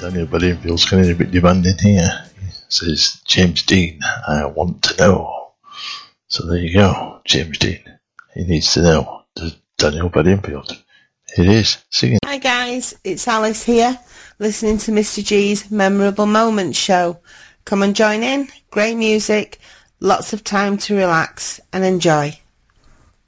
Daniel Bedingfield's getting a bit demanding here. He says, James Dean, I want to know. So there you go, James Dean. He needs to know. Does Daniel Bedingfield? It is. Singing. Hi guys, it's Alice here, listening to Mr. G's Memorable Moments show. Come and join in. Great music, lots of time to relax and enjoy.